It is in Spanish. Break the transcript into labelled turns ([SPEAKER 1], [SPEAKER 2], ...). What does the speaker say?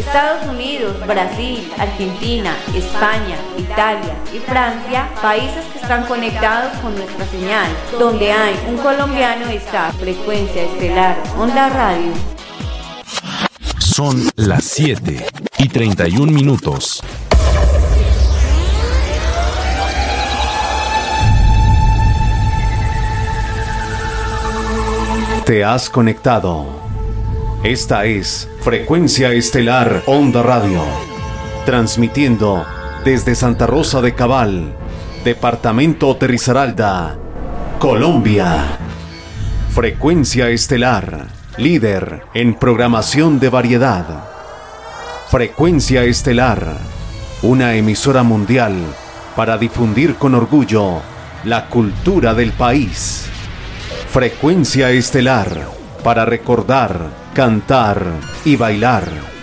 [SPEAKER 1] Estados Unidos, Brasil, Argentina, España, Italia y Francia, países que están conectados con nuestra señal. Donde hay un colombiano está Frecuencia Estelar Onda Radio.
[SPEAKER 2] Son las 7:31.
[SPEAKER 3] Te has conectado. Esta es Frecuencia Estelar Onda Radio, transmitiendo desde Santa Rosa de Cabal, departamento de Risaralda, Colombia. Frecuencia Estelar, líder en programación de variedad. Frecuencia Estelar, una emisora mundial para difundir con orgullo la cultura del país. Frecuencia Estelar, para recordar, cantar y bailar.